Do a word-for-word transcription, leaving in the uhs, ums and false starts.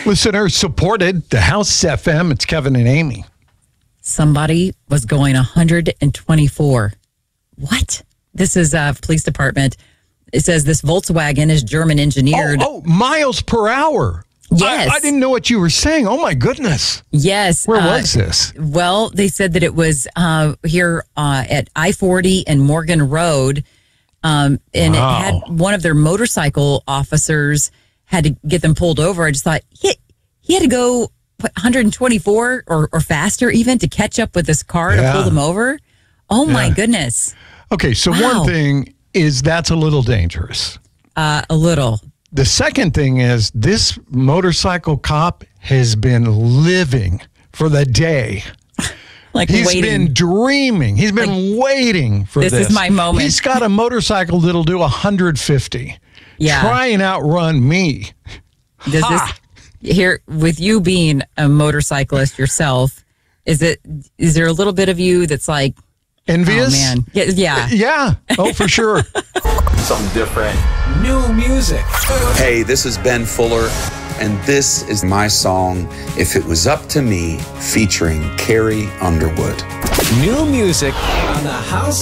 Listeners supported the House F M. It's Kevin and Amy. Somebody was going one hundred twenty-four. What? This is a police department. It says this Volkswagen is German engineered. Oh, oh miles per hour. Yes. I, I didn't know what you were saying. Oh, my goodness. Yes. Where uh, was this? Well, they said that it was uh, here uh, at I forty and Morgan Road. Um, and Wow. it had one of their motorcycle officers had to get them pulled over. I just thought he, he had to go what, one hundred twenty-four or, or faster even to catch up with this car Yeah. to pull them over. Oh, my Yeah. goodness. Okay, so Wow. one thing is that's a little dangerous. Uh, a little. The second thing is this motorcycle cop has been living for the day. Like He's waiting. been dreaming. He's been waiting for this. This is my moment. He's got a motorcycle that'll do one hundred fifty. Yeah. Try and outrun me. Does Ha! this here with you being a motorcyclist yourself? Is it is there a little bit of you that's like, Envious? oh man, yeah, yeah. Yeah. Oh, for sure. Something different. New music. Hey, this is Ben Fuller, and this is my song, If It Was Up to Me, featuring Carrie Underwood. New music on the House